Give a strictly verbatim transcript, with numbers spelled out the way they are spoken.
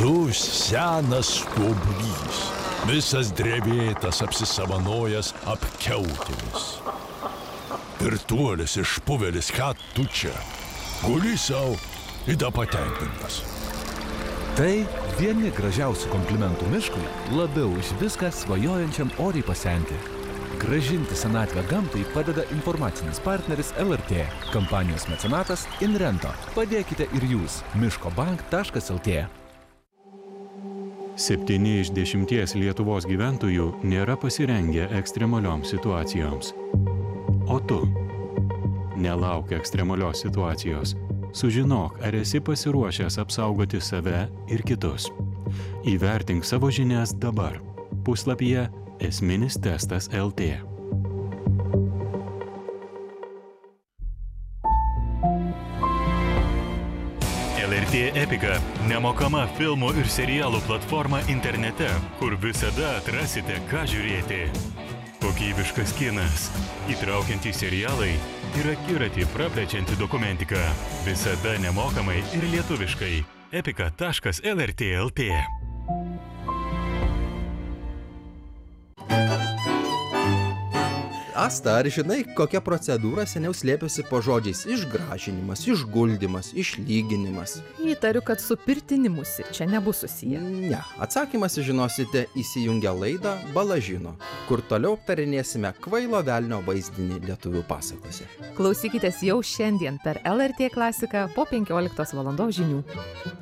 Tu senas stuobrys, visas drevėtas apsisamanojęs apkiautėmis. Pirtuolis išpuvelis, ką tu čia? Guli sau, įda patenkintas. Tai vieni gražiausių komplimentų miškui, labiau už viską svajojančiam oriai pasenti. Grąžinti senatvę gamtai padeda informacinis partneris L R T, kampanijos mecenatas Inrento. Padėkite ir jūs. miškobank taškas el tė. Septyni iš dešimties Lietuvos gyventojų nėra pasirengę ekstremalioms situacijoms. O tu? Nelauk ekstremalios situacijos. Sužinok, ar esi pasiruošęs apsaugoti save ir kitus. Įvertink savo žinias dabar. Puslapyje esminis testas taškas el tė. L R T Epika – nemokama filmų ir serialų platforma internete, kur visada atrasite, ką žiūrėti. Kokybiškas kinas, įtraukiantys serialai ir akiratį praplečianti dokumentika. Visada nemokamai ir lietuviškai. epika taškas el er tė taškas el tė. Asta, ar žinai, kokia procedūra seniau slėpėsi po žodžiais išgražinimas, išguldymas, išlyginimas? Įtariu, kad su pirtinimusi čia nebus susiję. Ne, atsakymas žinosite įsijungę laidą Balažino, kur toliau aptarinėsime kvailo velnio vaizdinį lietuvių pasakose. Klausykitės jau šiandien per L R T klasiką po penkioliktos valandos žinių.